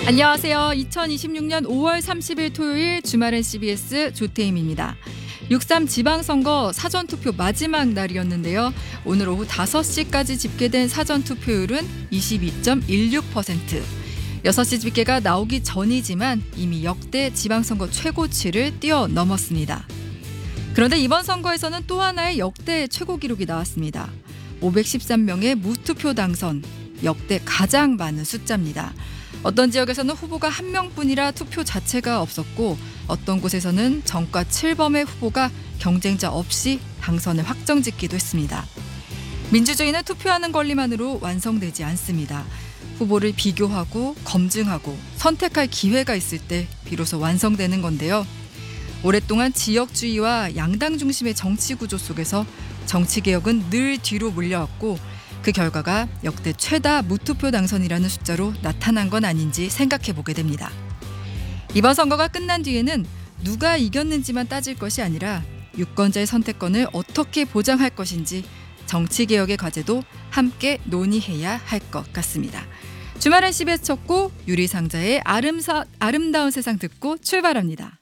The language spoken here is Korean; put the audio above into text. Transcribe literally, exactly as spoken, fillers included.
안녕하세요. 이천이십육년 오월 삼십일 토요일 주말엔 씨비에스 조태임입니다. 육삼 지방선거 사전투표 마지막 날이었는데요. 오늘 오후 다섯 시까지 집계된 사전투표율은 이십이 점 일육 퍼센트. 여섯 시 집계가 나오기 전이지만 이미 역대 지방선거 최고치를 뛰어넘었습니다. 그런데 이번 선거에서는 또 하나의 역대 최고 기록이 나왔습니다. 오백십삼 명의 무투표 당선, 역대 가장 많은 숫자입니다. 어떤 지역에서는 후보가 한 명뿐이라 투표 자체가 없었고 어떤 곳에서는 정가 칠 범의 후보가 경쟁자 없이 당선을 확정짓기도 했습니다. 민주주의는 투표하는 권리만으로 완성되지 않습니다. 후보를 비교하고 검증하고 선택할 기회가 있을 때 비로소 완성되는 건데요. 오랫동안 지역주의와 양당 중심의 정치 구조 속에서 정치개혁은 늘 뒤로 물려왔고 그 결과가 역대 최다 무투표 당선이라는 숫자로 나타난 건 아닌지 생각해 보게 됩니다. 이번 선거가 끝난 뒤에는 누가 이겼는지만 따질 것이 아니라 유권자의 선택권을 어떻게 보장할 것인지 정치개혁의 과제도 함께 논의해야 할 것 같습니다. 주말엔 씨비에스 첫 곡 유리상자의 아름사, 아름다운 세상 듣고 출발합니다.